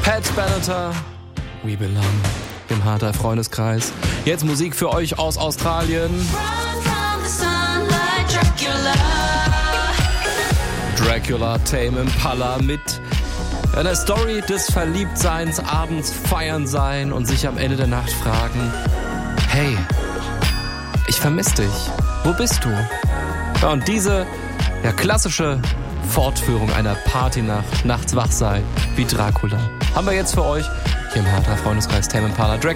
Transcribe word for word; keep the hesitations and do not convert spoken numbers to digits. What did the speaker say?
Benatar, We Belong, im H drei Freundeskreis. Jetzt Musik für euch aus Australien. Dracula, Tame Impala mit einer Story des Verliebtseins, abends feiern sein und sich am Ende der Nacht fragen, hey, ich vermisse dich, wo bist du? Ja, und diese ja, klassische Fortführung einer Partynacht, nachts wach sein, wie Dracula, haben wir jetzt für euch hier im H drei Freundeskreis. Tame Impala, Dracula.